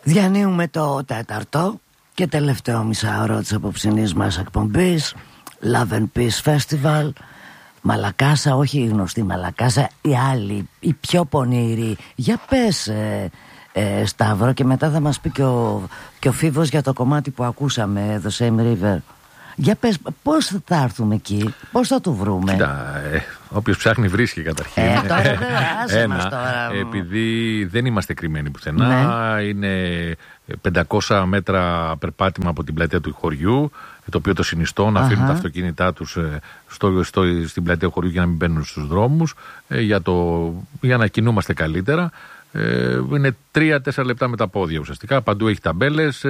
Διανύουμε το τέταρτο και τελευταίο μισάωρο της απόψινής μας εκπομπής, Love and Peace Festival. Μαλακάσα, όχι η γνωστή Μαλακάσα, η άλλη, η πιο πονηρή. Για πες Σταύρο, και μετά θα μας πει και ο Φίβος για το κομμάτι που ακούσαμε, The Same River. Για πες, πώς θα έρθουμε εκεί, πώς θα το βρούμε? Κοίτα, όποιος ψάχνει βρίσκει καταρχήν. Τώρα. Επειδή δεν είμαστε κρυμμένοι πουθενά, ναι. Είναι 500 μέτρα περπάτημα από την πλατεία του χωριού, το οποίο το συνιστώ να αφήνουν τα αυτοκίνητά τους στην πλατεία του χωριού για να μην μπαίνουν στους δρόμους, για να κινούμαστε καλύτερα. Είναι 3-4 λεπτά με τα πόδια ουσιαστικά, παντού έχει ταμπέλες.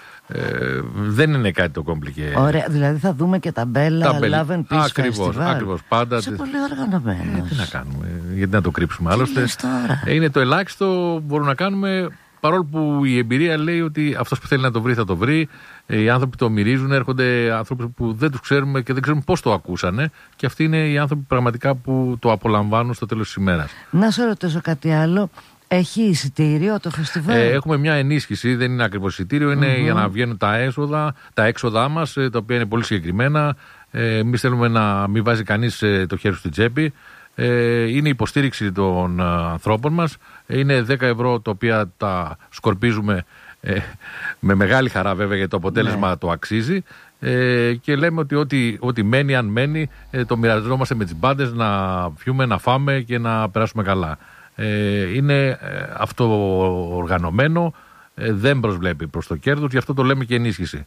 Δεν είναι κάτι το κόμπλικε. Ωραία, δηλαδή θα δούμε και ταμπέλα Love and Peace Festival. Ακριβώς, πάντα. Είσαι πολύ οργανωμένος. Τι να κάνουμε, γιατί να το κρύψουμε άλλωστε. Είναι το ελάχιστο που μπορούμε να κάνουμε, παρόλο που η εμπειρία λέει ότι αυτός που θέλει να το βρει θα το βρει. Οι άνθρωποι το μυρίζουν, έρχονται άνθρωποι που δεν τους ξέρουμε και δεν ξέρουμε πώς το ακούσανε, και αυτοί είναι οι άνθρωποι πραγματικά που το απολαμβάνουν στο τέλος της ημέρας. Να σε ρωτήσω κάτι άλλο. Έχει εισιτήριο το φεστιβάλ? Έχουμε μια ενίσχυση, δεν είναι ακριβώς εισιτήριο, είναι για να βγαίνουν τα έξοδά μας, τα οποία είναι πολύ συγκεκριμένα. Εμείς θέλουμε να μην βάζει κανείς το χέρι στην τσέπη. Είναι υποστήριξη των ανθρώπων μας. Είναι 10 ευρώ, τα οποία τα σκορπίζουμε με μεγάλη χαρά βέβαια, γιατί το αποτέλεσμα το αξίζει. Και λέμε ότι ό,τι μένει, αν μένει, το μοιραζόμαστε με τις μπάντες, να πιούμε, να φάμε και να περάσουμε καλά. Είναι αυτοοργανωμένο, δεν προσβλέπει προς το κέρδος, γι' αυτό το λέμε και ενίσχυση.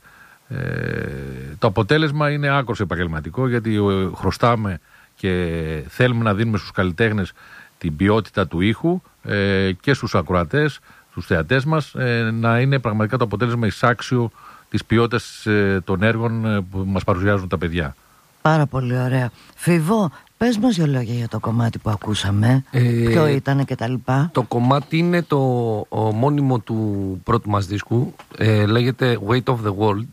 Το αποτέλεσμα είναι άκρως επαγγελματικό, γιατί χρωστάμε και θέλουμε να δίνουμε στους καλλιτέχνες την ποιότητα του ήχου και στους ακροατές, στους θεατές μας, να είναι πραγματικά το αποτέλεσμα εισάξιο της ποιότητας των έργων που μας παρουσιάζουν τα παιδιά. Πάρα πολύ ωραία. Φίβο, πες μας δύο λόγια για το κομμάτι που ακούσαμε. Ποιο ήταν και τα λοιπά. Το κομμάτι είναι το μόνιμο του πρώτου μας δίσκου. Λέγεται Weight of the World.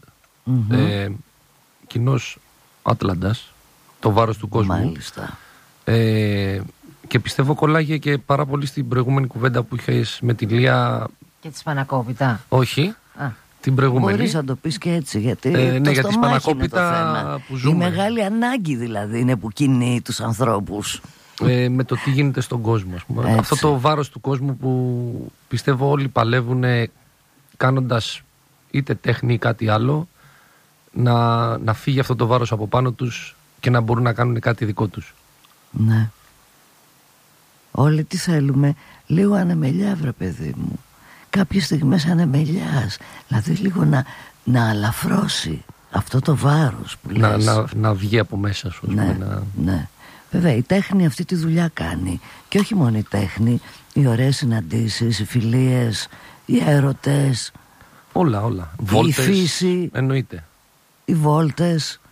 Κοινός Άτλαντας, το βάρος του κόσμου. Μάλιστα. Και πιστεύω κολλάγε και πάρα πολύ στην προηγούμενη κουβέντα που είχες με τη Λία. Και τη Σπανακόπιτα. Όχι. Την προηγούμενη. Μπορείς να το πεις και έτσι, γιατί ναι, για τη Σπανακόπιτα που ζούμε. Η μεγάλη ανάγκη δηλαδή είναι που κινεί τους ανθρώπους. Με το τι γίνεται στον κόσμο, ας πούμε. Αυτό το βάρος του κόσμου που πιστεύω όλοι παλεύουν, κάνοντας είτε τέχνη ή κάτι άλλο, να φύγει αυτό το βάρος από πάνω τους και να μπορούν να κάνουν κάτι δικό τους. Ναι. Όλοι τι θέλουμε? Λίγο ανεμελιά, βρε παιδί μου. Κάποιες στιγμές ανεμελιάς. Δηλαδή λίγο να αλαφρώσει αυτό το βάρος που λες. Να βγει από μέσα σου. Ναι, ναι. Βέβαια η τέχνη αυτή τη δουλειά κάνει. Και όχι μόνο η τέχνη, οι ωραίες συναντήσεις, οι φιλίες, οι έρωτες. Όλα. Βόλτες, η φύση. Εννοείται. Οι βόλτες.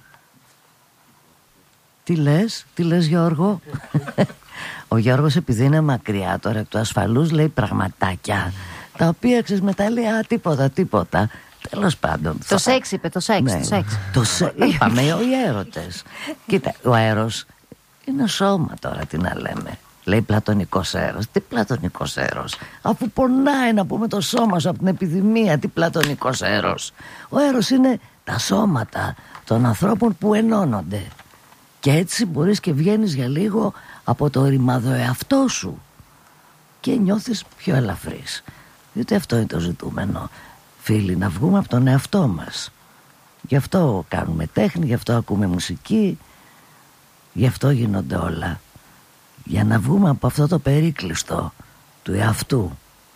Τι λες Γιώργο? Ο Γιώργος, επειδή είναι μακριά τώρα εκ του ασφαλούς, λέει πραγματάκια τα οποία ξέρεις μετά λέει τίποτα. Τέλος πάντων. Το σεξ είπε, το σεξ. Είπαμε οι έρωτες. Κοίτα, ο αέρος είναι σώμα τώρα, τι να λέμε. Λέει πλατωνικός αέρος. Τι πλατωνικός αέρος? Αφού πονάει να πούμε το σώμα σου από την επιδημία, τι πλατωνικός αέρος? Ο αέρος είναι τα σώματα των ανθρώπων που ενώνονται. Και έτσι μπορείς και βγαίνεις για λίγο από το ρημάδο εαυτό σου και νιώθεις πιο ελαφρύς. Διότι αυτό είναι το ζητούμενο, φίλοι, να βγούμε από τον εαυτό μας. Γι' αυτό κάνουμε τέχνη, γι' αυτό ακούμε μουσική, γι' αυτό γίνονται όλα. Για να βγούμε από αυτό το περίκλειστο του εαυτού.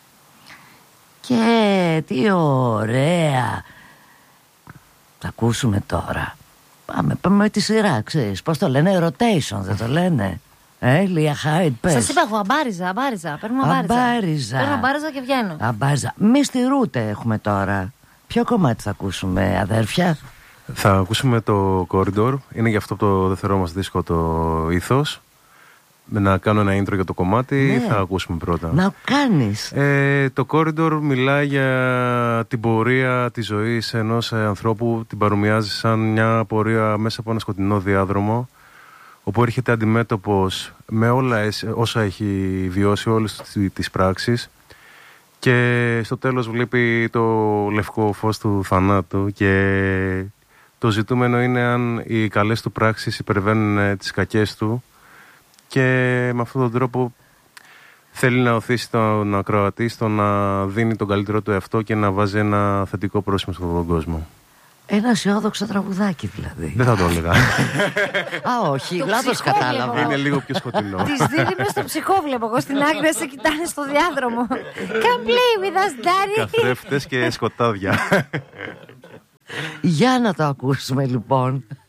Και τι ωραία θα ακούσουμε τώρα. Πάμε με τη σειρά, ξέρεις. Πώς το λένε, rotation δεν το λένε? Λία Χάιντ, πες. Σας είπα εγώ, αμπάριζα. Παίρνω αμπάριζα και βγαίνω. Αμπάριζα. Μη στη ρούτε έχουμε τώρα. Ποιο κομμάτι θα ακούσουμε, αδέρφια? Θα ακούσουμε το Corridor. Είναι γι' αυτό το δεύτερο μας δίσκο, το Ήθος. Να κάνω ένα intro για το κομμάτι, ναι. Θα ακούσουμε πρώτα. Να κάνεις. Το Corridor μιλάει για την πορεία της ζωής ενός ανθρώπου. Την παρομοιάζει σαν μια πορεία μέσα από ένα σκοτεινό διάδρομο, όπου έρχεται αντιμέτωπος με όλα όσα έχει βιώσει, όλες τις πράξεις, Και στο τέλος βλέπει το λευκό φως του θανάτου και το ζητούμενο είναι αν οι καλές του πράξεις υπερβαίνουν τις κακές του, και με αυτόν τον τρόπο θέλει να οθήσει τον ακροατή στο να δίνει τον καλύτερο του εαυτό και να βάζει ένα θετικό πρόσημο στον κόσμο. Ένα αισιόδοξο τραγουδάκι δηλαδή. Δεν θα το έλεγα. Α, όχι, λάθος κατάλαβα. Είναι λίγο πιο σκοτεινό. Τις δίνει μες στο ψυχόβλεπο. Εγώ στην άκρη να σε κοιτάνε στο διάδρομο. Come play with us, daddy. Καθρέφτες και σκοτάδια. Για να το ακούσουμε λοιπόν.